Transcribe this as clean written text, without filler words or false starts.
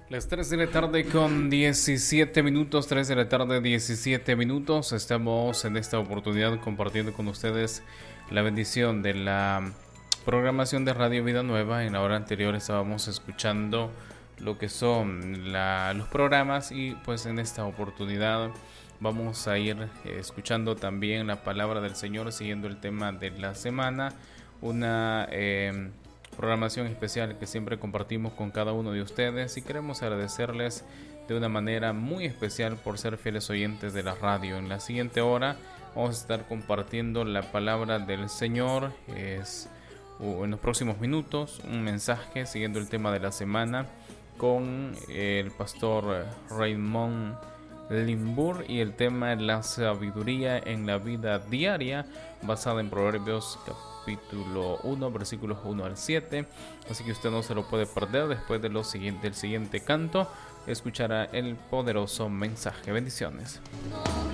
Las 3 de la tarde con 17 minutos, 3 de la tarde 17 minutos. Estamos en esta oportunidad compartiendo con ustedes la bendición de la programación de Radio Vida Nueva. En la hora anterior estábamos escuchando lo que son los programas y pues en esta oportunidad vamos a ir escuchando también la palabra del Señor siguiendo el tema de la semana. Una programación especial que siempre compartimos con cada uno de ustedes y queremos agradecerles de una manera muy especial por ser fieles oyentes de la radio. En la siguiente hora vamos a estar compartiendo la palabra del Señor. En los próximos minutos un mensaje siguiendo el tema de la semana con el pastor Raymond Limbur y el tema es la sabiduría en la vida diaria basada en Proverbios capítulo 1 versículos 1 al 7, así que usted no se lo puede perder. Después de del siguiente canto escuchará el poderoso mensaje. Bendiciones.